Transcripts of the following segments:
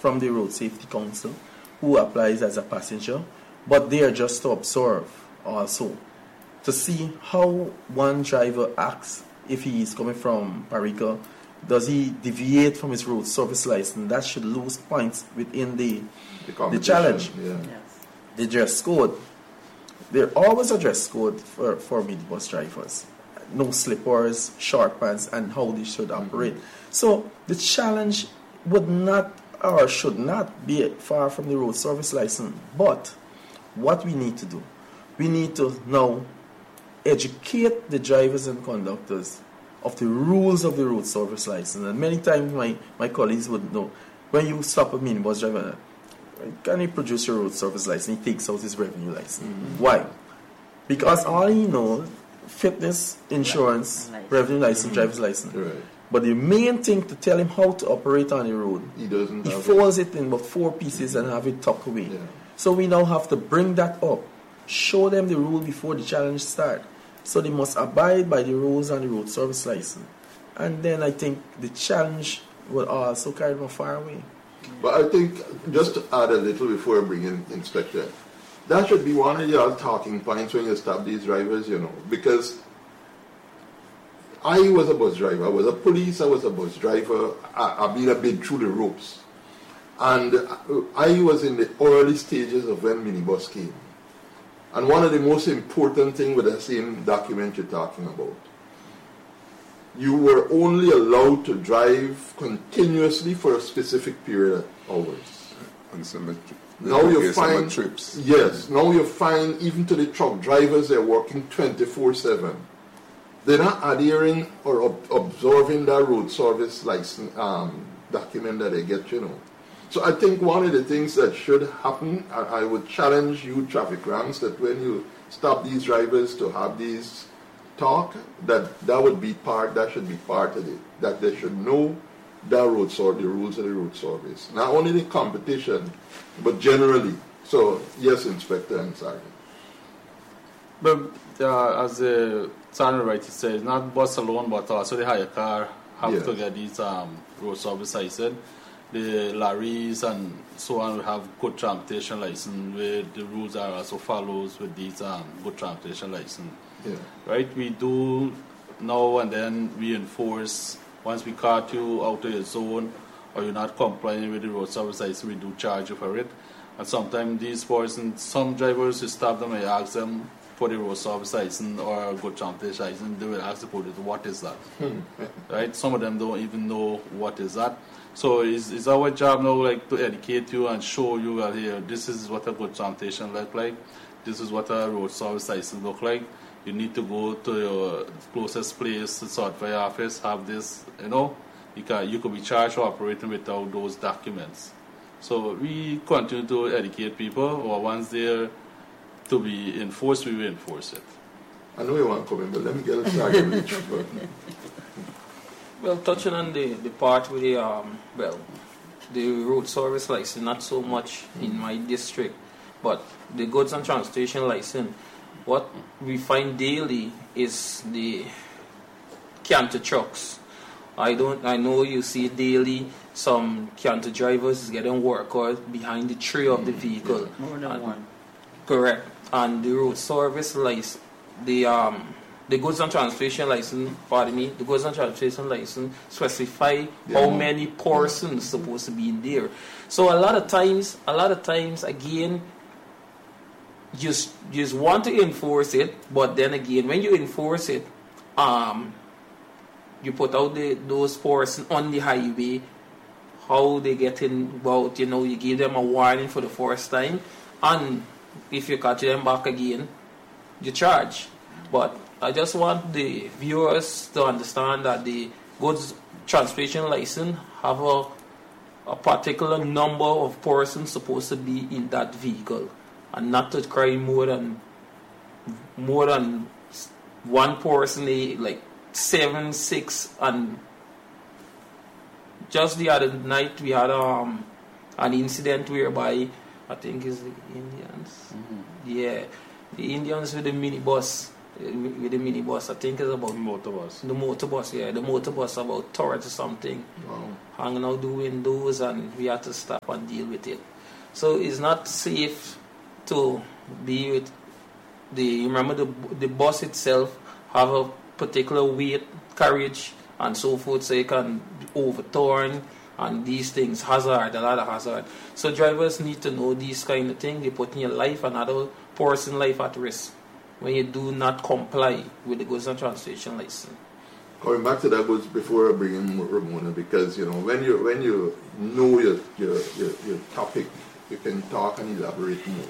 from the Road Safety Council who applies as a passenger, but they are just to observe also, to see how one driver acts if he is coming from Parica. Does he deviate from his road service license? That should lose points within the challenge. Yeah. Yes. The dress code. There always a dress code for minibus drivers. No slippers, short pants, and how they should operate. So the challenge would not or should not be far from the road service license. But what we need to do, we need to now educate the drivers and conductors of the rules of the road service license. And many times my colleagues would know, when you stop a minibus driver, can you produce your road service license? He takes out his revenue license. Why? Because all he knows, fitness, insurance, revenue license, driver's license. Right. But the main thing to tell him how to operate on the road, He doesn't he have folds it in about 4 pieces and have it tucked away. Yeah. So we now have to bring that up, show them the rule before the challenge start. So they must abide by the rules on the road service license. And then I think the challenge will also carry them far away. But I think, just to add a little before I bring in Inspector, that should be one of your talking points when you stop these drivers, because I was a bus driver. I was a police, I was a bus driver. I've been a bit through the ropes. And I was in the early stages of when minibus came. And one of the most important things with the same document you're talking about, you were only allowed to drive continuously for a specific period of hours. And some Now you find trips. Yes, now you find even to the truck drivers, they're working 24/7. They're not adhering or observing that road service license document that they get, So I think one of the things that should happen, I would challenge you traffic ranks, that when you stop these drivers to have these talk, that should be part of it, that they should know the rules of the road service. Not only the competition, but generally. So, yes, Inspector, I'm sorry. But as Sandra rightly said, not bus alone, but also the hire car have to get these road service license. The lorries and so on will have good transportation license, where the rules are also follows with these good transportation license. Yeah. Right? We do now and then we enforce, once we caught you out of your zone or you're not complying with the road service license, we do charge you for it. And sometimes these persons, some drivers, you stop them and you ask them for the road service license or a good transportation license, they will ask the police, what is that? Right? Some of them don't even know what is that. So it's our job now, like, to educate you and show you that here, this is what a good transportation look like. This is what a road service license look like. You need to go to your closest place, the certified office, have this, you could be charged for operating without those documents. So we continue to educate people, or once they're to be enforced, we will enforce it. I know you want to come in, but let me get a second. Well, touching on the part with the road service license, not so much in my district, but the goods and transportation license, what we find daily is the canter trucks. I know you see daily some canter drivers is getting work out behind the tray of the vehicle. More than one. Correct. And the road service license, the goods and transportation license, the goods and transportation license specify how many persons supposed to be in there. So a lot of times again, just want to enforce it, but then again, when you enforce it, you put out those persons on the highway, how they get in about, you give them a warning for the first time, and if you catch them back again, you charge. But I just want the viewers to understand that the goods transportation license have a particular number of persons supposed to be in that vehicle, and not to carry more than one person, like 7, 6, and just the other night we had an incident whereby I think it's the Indians. Mm-hmm. Yeah, the Indians with the minibus. with the minibus. I think it's about Motorbus. the motorbus. Yeah, the motorbus about 30 something. Wow. Hanging out the windows, and we had to stop and deal with it. So it's not safe to be with the. Remember the bus itself have a particular weight, carriage, and so forth, so it can be overturned. And these things, hazard, a lot of hazard. So drivers need to know these kind of things. You're putting your life and other person's life at risk when you do not comply with the goods and transportation license. Coming back to that was before I bring in Ramona, because when you know your topic, you can talk and elaborate more.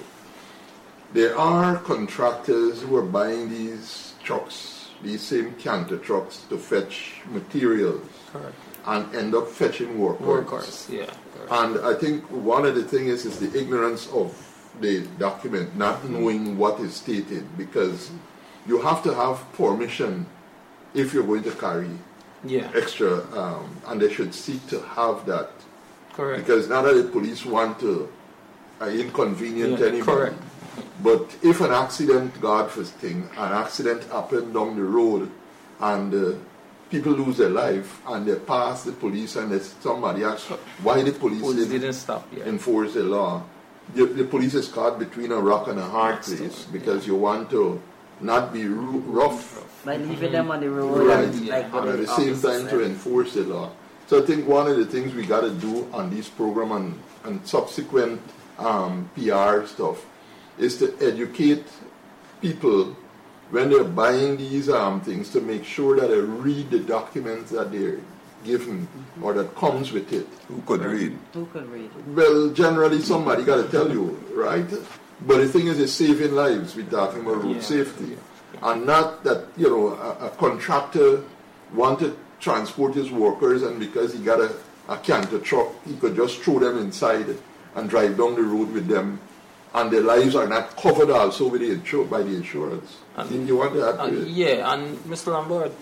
There are contractors who are buying these trucks, these same canter trucks, to fetch materials. Correct. And end up fetching workers. Workers, yeah. Correct. And I think one of the things is the ignorance of the document, not knowing what is stated, because you have to have permission if you're going to carry extra, and they should seek to have that. Correct. Because not that the police want to inconvenience anybody. Correct. But if an accident, God forbid, an accident happened down the road, and people lose their life, and they pass the police, and somebody asks why the police didn't stop enforce the law. The police is caught between a rock and a hard place, because you want to not be rough. By leaving them on the road, Right, and, and at the same time to enforce the law. So I think one of the things we got to do on this program and subsequent PR stuff is to educate people when they're buying these things, to make sure that they read the documents that they're given or that comes with it. Who could read? Who could read it? Well, generally somebody got to tell you, right? But the thing is, it's saving lives. We're talking about road safety. And not that, a contractor want to transport his workers, and because he got a canter truck, he could just throw them inside and drive down the road with them, and their lives are not covered also with by the insurance. I think you want to add to it? Yeah, and Mr. Lambert,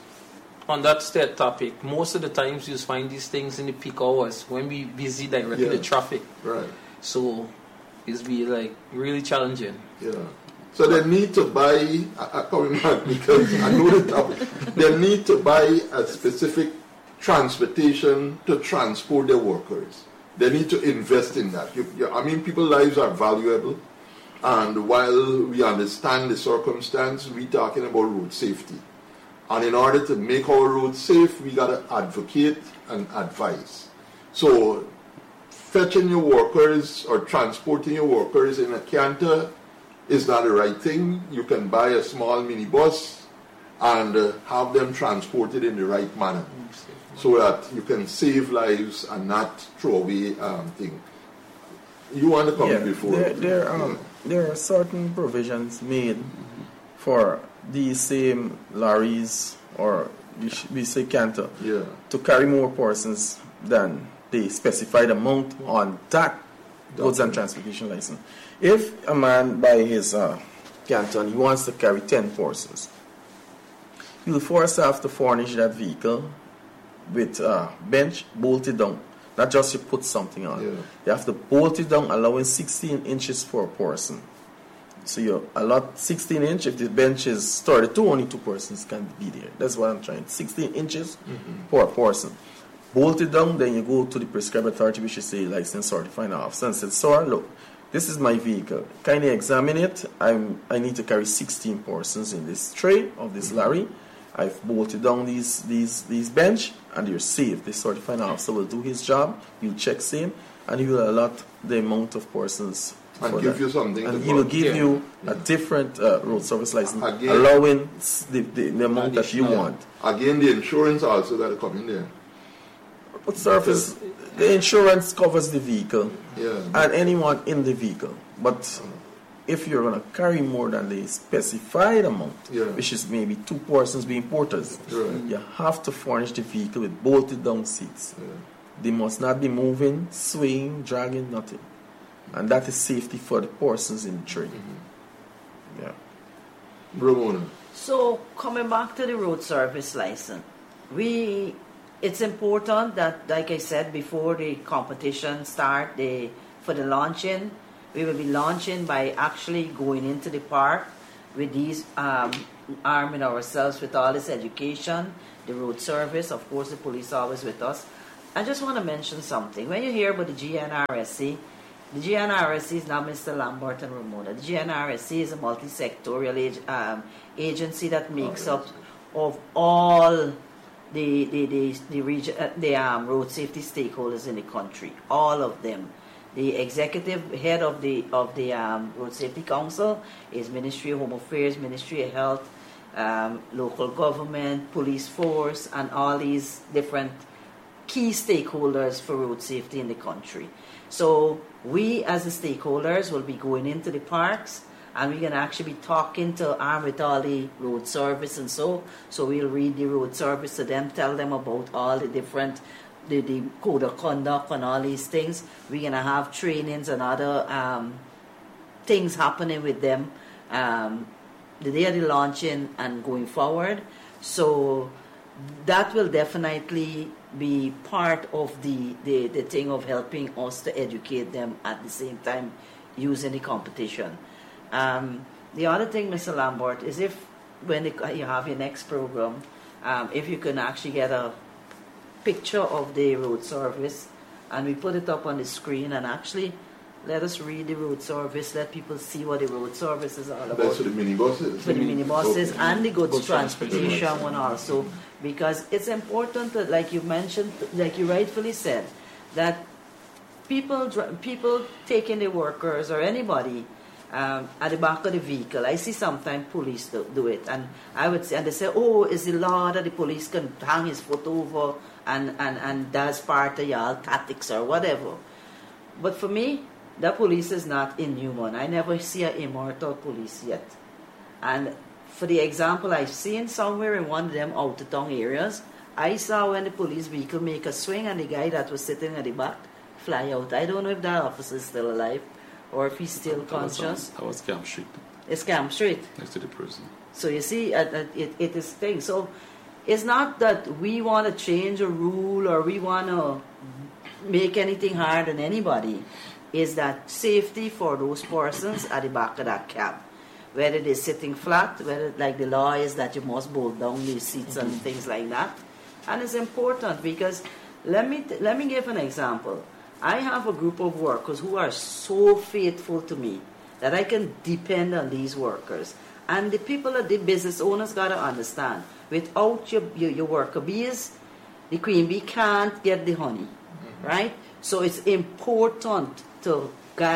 on that state topic, most of the times you find these things in the peak hours when we busy directing the traffic. Right. So it's be like really challenging. Yeah. So they need to buy, coming back because I know the topic, they need to buy a specific transportation to transport their workers. They need to invest in that. People's lives are valuable, and while we understand the circumstance, we're talking about road safety. And in order to make our roads safe, we got to advocate and advise. So fetching your workers or transporting your workers in a canter is not the right thing. You can buy a small minibus and have them transported in the right manner, so that you can save lives and not throw away things. You want to comment before? There are certain provisions made for these same lorries, or we say canter, to carry more persons than the specified amount on that goods and transportation license. If a man buy his canter and he wants to carry 10 persons, he will first have to furnish that vehicle with a bench bolted down. Not just you put something on. You have to bolt it down, allowing 16 inches for a person. So you allot 16 inch. If the bench is 32, only 2 persons can be there. That's what I'm trying. 16 inches per person. Bolt it down, then you go to the prescribed authority, which is say license certifying officer, and say, sir, look, this is my vehicle. Kindly examine it. I need to carry 16 persons in this tray of this lorry. I've bolted down these bench, and you're safe. The certifying officer will do his job. He'll check same, and he will allot the amount of persons. And give you something. And he will give you a different road service license, allowing the amount that you want. Again, the insurance also got to come in there. Road service, the insurance covers the vehicle and anyone in the vehicle. But if you're going to carry more than the specified amount, which is maybe 2 persons being porters, you have to furnish the vehicle with bolted down seats. They must not be moving, swaying, dragging, nothing. And that is safety for the persons in the train. Ramona. So coming back to the road service license, it's important that, like I said, before the competition start, for the launching, we will be launching by actually going into the park with these arming ourselves with all this education, the road service, of course the police are always with us. I just want to mention something. When you hear about the GNRSC is not Mr. Lambert and Ramona. The GNRSC is a multi-sectorial agency that makes up of all the region, road safety stakeholders in the country, all of them. The executive head of the Road Safety Council is Ministry of Home Affairs, Ministry of Health, local government, police force, and all these different key stakeholders for road safety in the country. So we as the stakeholders will be going into the parks, and we're going to actually be talking to with all the road service and so we'll read the road service to them, tell them about all the different the code of conduct and all these things. We're going to have trainings and other things happening with them the day of the launching and going forward. So that will definitely be part of the thing of helping us to educate them at the same time using the competition. The other thing, Mr. Lambert, is if when you have your next program, if you can actually get a picture of the road service and we put it up on the screen and actually let us read the road service, let people see what the road service is all about. That's for the minibuses. For the minibuses Okay. and the goods transportation one also, because it's important that, like you mentioned, like you rightfully said, that people taking the workers or anybody at the back of the vehicle. I see sometimes police do it, and I would say, and they say, "Oh, is the law that the police can hang his foot over and that's part of your tactics or whatever." But for me, the police is not inhuman. I never see an immortal police yet. And for the example I've seen somewhere in one of them out of town areas, I saw when the police vehicle make a swing and the guy that was sitting at the back fly out. I don't know if that officer is still alive or if he's still conscious. That was Camp Street, It's Camp Street. next to the prison. So you see, it is thing. So it's not that we want to change a rule or we want to make anything hard on anybody. Is that safety for those persons at the back of that cab, whether they're sitting flat, whether like the law is that you must bolt down the seats and things like that. And it's important because let me give an example. I have a group of workers who are so faithful to me that I can depend on these workers. And the people at the business owners got to understand, without your worker bees, the queen bee can't get the honey, right? So it's important to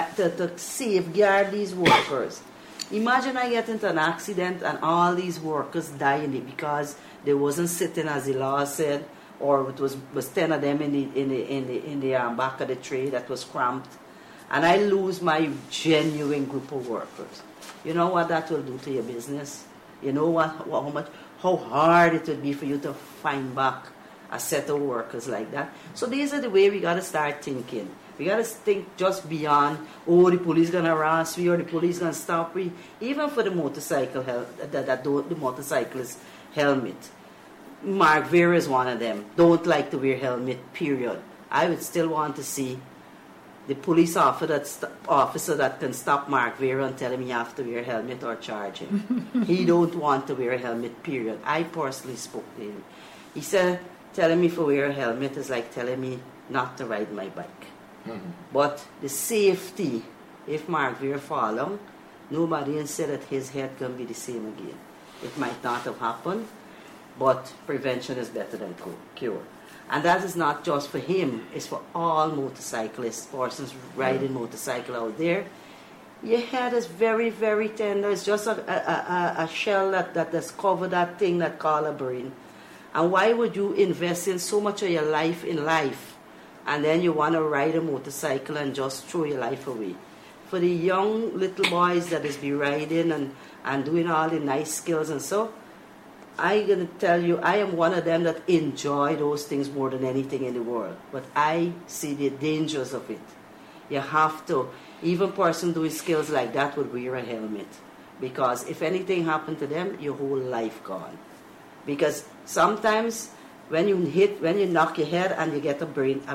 safeguard these workers. Imagine I get into an accident and all these workers die in it because they wasn't sitting as the law said, or it was 10 of them in the back of the tray that was cramped, and I lose my genuine group of workers. You know what that will do to your business? You know how hard it would be for you to find back a set of workers like that. So these are the way we got to start thinking. We got to think just beyond, oh, the police going to harass me or the police going to stop me. Even for the motorcycle, the motorcyclist helmet. Mark Vera is one of them. Don't like to wear helmet, period. I would still want to see the police officer that can stop Mark Vera and tell him you have to wear a helmet or charge him. He don't want to wear a helmet, period. I personally spoke to him. He said, telling me to wear a helmet is like telling me not to ride my bike. Mm-hmm. But the safety, if Mark Vera fall down, nobody said that his head can be the same again. It might not have happened, but prevention is better than cure. And that is not just for him, it's for all motorcyclists, persons riding motorcycle out there. Your head is very, very tender. It's just a shell that has covered that thing that called a brain. And why would you invest in so much of your life in life and then you want to ride a motorcycle and just throw your life away? For the young little boys that is be riding and doing all the nice skills and so, I'm going to tell you, I am one of them that enjoy those things more than anything in the world. But I see the dangers of it. You have to, even person doing skills like that would wear a helmet. Because if anything happened to them, your whole life gone. Because sometimes when you knock your head and you get a brain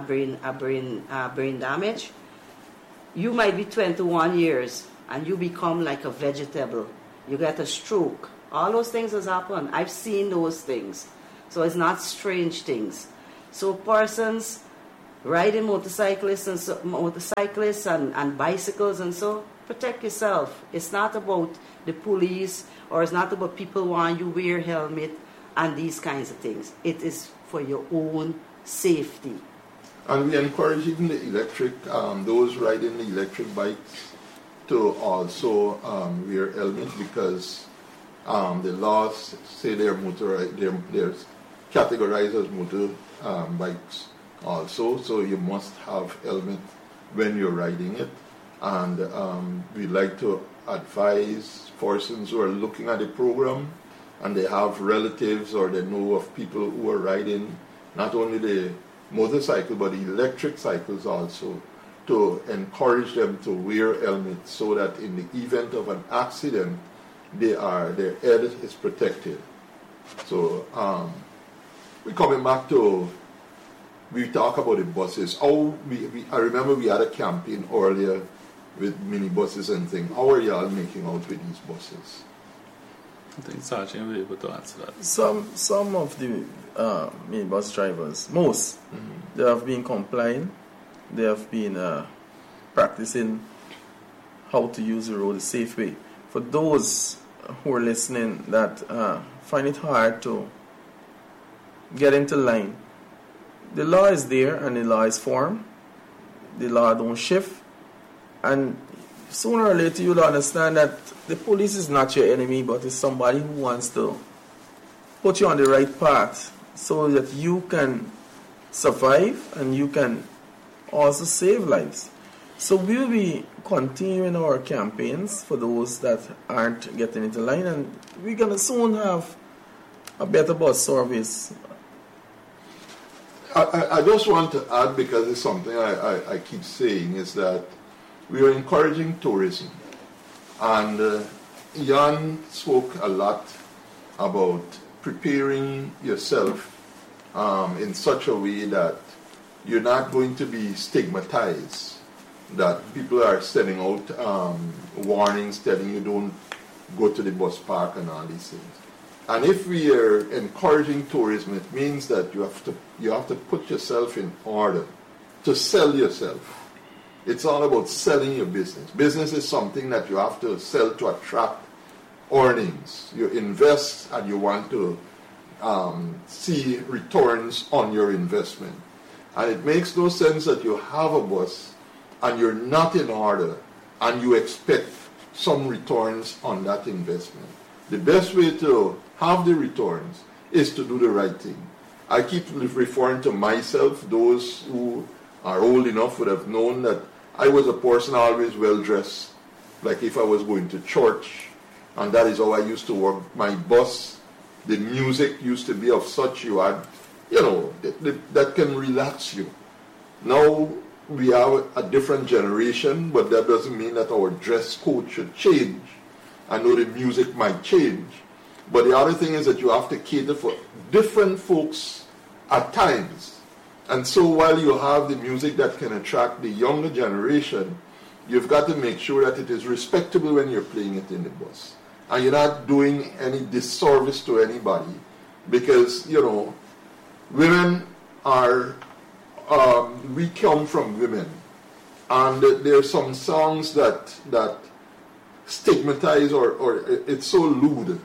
damage, you might be 21 years and you become like a vegetable. you get a stroke. All those things has happened. I've seen those things. So it's not strange things. So persons riding motorcyclists and bicycles and so, protect yourself. It's not about the police, or it's not about people want you wear helmet and these kinds of things. It is for your own safety. And we encourage even the electric, those riding the electric bikes to also wear helmets, because the laws say they're categorized as motor bikes also, so you must have helmet when you're riding it. And we like to advise persons who are looking at the program and they have relatives or they know of people who are riding not only the motorcycle but the electric cycles also, to encourage them to wear helmets so that in the event of an accident their head is protected. So we're coming back to, we talk about the buses. I remember we had a campaign earlier with mini buses and things. How are y'all making out with these buses? I think Sergeant will be able to answer that. Some of the minibus drivers, most, they have been complying. They have been practicing how to use the road the safe way. For those who are listening that find it hard to get into line, the law is there and the law is formed. The law don't shift. And sooner or later you'll understand that the police is not your enemy, but it's somebody who wants to put you on the right path so that you can survive and you can also save lives. So we'll be continuing our campaigns for those that aren't getting into line, and we're going to soon have a better bus service. I just want to add, because it's something I keep saying, is that we are encouraging tourism. And Jan spoke a lot about preparing yourself in such a way that you're not going to be stigmatized, that people are sending out warnings telling you don't go to the bus park and all these things. And if we are encouraging tourism, it means that you have to put yourself in order to sell yourself. It's all about selling your business. Business is something that you have to sell to attract earnings. You invest and you want to see returns on your investment. And it makes no sense that you have a bus and you're not in order and you expect some returns on that investment. The best way to have the returns is to do the right thing. I keep referring to myself. Those who are old enough would have known that I was a person always well dressed, like if I was going to church, and that is how I used to work. My bus, the music used to be of such you had, that can relax you. Now we have a different generation, but that doesn't mean that our dress code should change. I know the music might change, but the other thing is that you have to cater for different folks at times. And so while you have the music that can attract the younger generation, you've got to make sure that it is respectable when you're playing it in the bus. And you're not doing any disservice to anybody, because, women are, we come from women. And there are some songs that stigmatize or it's so lewd.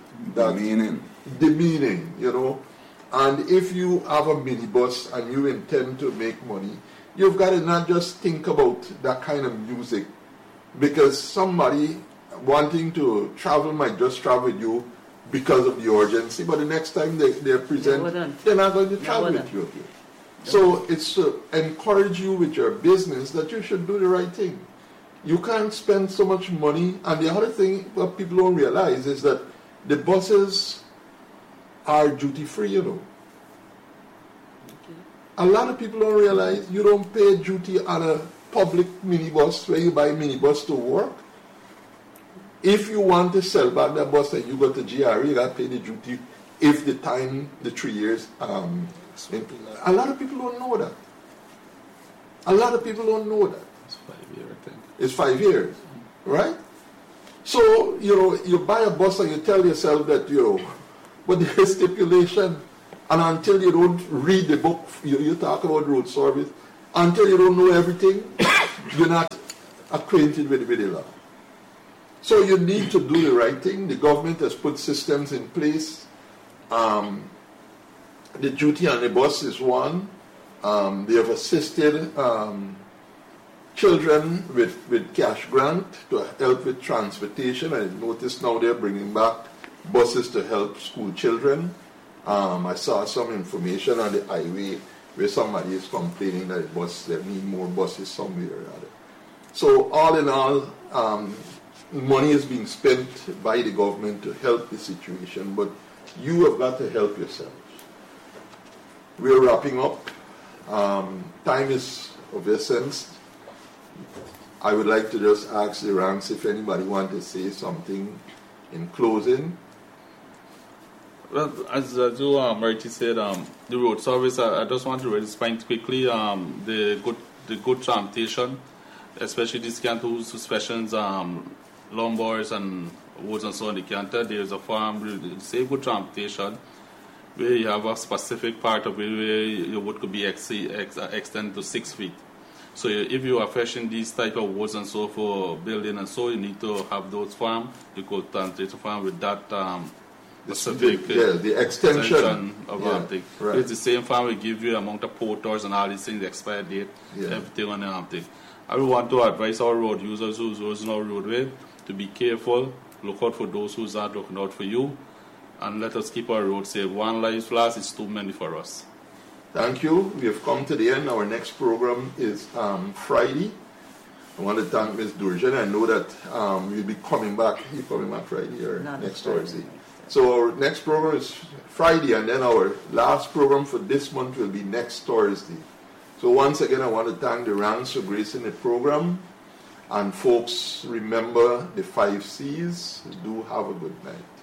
Demeaning, And if you have a minibus and you intend to make money, you've got to not just think about that kind of music, because somebody wanting to travel might just travel with you because of the urgency, but the next time they're present, they're not going to travel with you. So it's to encourage you with your business that you should do the right thing. You can't spend so much money, and the other thing that people don't realize is that the buses are duty-free, Okay. A lot of people don't realize you don't pay duty on a public minibus where you buy minibus to work. If you want to sell back that bus and you go to GRE, you got to pay the duty if the 3 years. A lot of people don't know that. It's 5 years, I think. It's 5 years, right? So, you buy a bus and you tell yourself that, but there is stipulation, and until you don't read the book, you talk about road service, until you don't know everything, you're not acquainted with the law. So you need to do the right thing. The government has put systems in place. The duty on the bus is one. They have assisted children with cash grant to help with transportation. I noticed now they're bringing back buses to help school children. I saw some information on the highway where somebody is complaining that they need more buses somewhere or other. So all in all, money is being spent by the government to help the situation, but you have got to help yourselves. We're wrapping up. Time is of essence. I would like to just ask the ranks if anybody wants to say something in closing. Well, as you Marty said, the road service, I just want to raise point quickly, the good transportation, especially these can't suspensions, lawnmowers and woods and so on, they can't. There's a farm, say good transportation, where you have a specific part of it where your wood could be extended to 6 feet. So if you are fetching these type of woods and so for building and so, you need to have those farm. You could translate a farm with that specific the extension of thing. Right. It's the same farm we give you amount of porters and all these things, the expired date, everything on the thing. I would want to advise our road users who's using our roadway to be careful, look out for those who's not looking out for you, and let us keep our road safe. One life lost is too many for us. Thank you. We have come to the end. Our next program is Friday. I want to thank Ms. Durjan. I know that you'll be coming back. You're coming back Friday or next Thursday. So our next program is Friday, and then our last program for this month will be next Thursday. So once again, I want to thank the ranks for gracing the program. And folks, remember the 5 C's. Do have a good night.